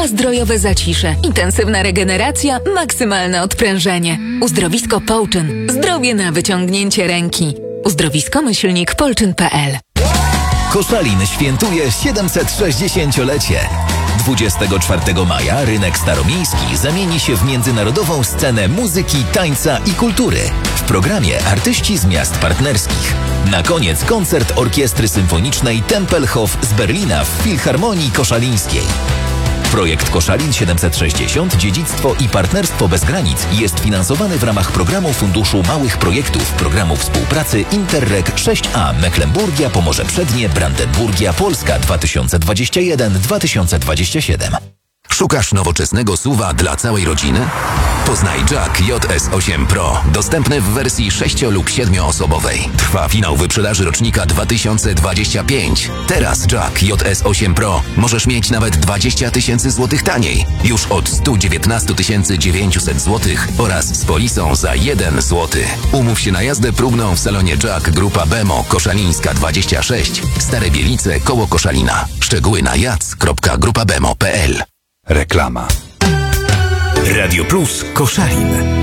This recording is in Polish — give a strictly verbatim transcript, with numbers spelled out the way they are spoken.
spa zdrojowe zacisze, intensywna regeneracja, maksymalne odprężenie. Uzdrowisko Połczyn. Zdrowie na wyciągnięcie ręki. Uzdrowisko myślnik polczyn kropka p l. Koszalin świętuje siedemset-sześćdziesięciolecie. dwudziestego czwartego maja rynek staromiejski zamieni się w międzynarodową scenę muzyki, tańca i kultury. W programie artyści z miast partnerskich. Na koniec koncert Orkiestry Symfonicznej Tempelhof z Berlina w Filharmonii Koszalińskiej. Projekt Koszalin siedemset sześćdziesiąt Dziedzictwo i Partnerstwo bez Granic jest finansowany w ramach programu Funduszu Małych Projektów Programu Współpracy Interreg sześć a Mecklenburgia, Pomorze Przednie, Brandenburgia, Polska dwa tysiące dwadzieścia jeden do dwa tysiące dwudziestego siódmego. Szukasz nowoczesnego suwa dla całej rodziny? Poznaj Jack J S osiem Pro. Dostępny w wersji sześcio- lub siedmioosobowej. Trwa finał wyprzedaży rocznika dwa tysiące dwudziestego piątego. Teraz Jack J S osiem Pro możesz mieć nawet dwadzieścia tysięcy złotych taniej. Już od sto dziewiętnaście tysięcy dziewięćset złotych oraz z polisą za jeden złoty. Umów się na jazdę próbną w salonie Jack Grupa Bemo Koszalińska dwadzieścia sześć. Stare Bielice koło Koszalina. Szczegóły na jac kropka grupa bemo kropka p l. Reklama. Radio Plus Koszalin.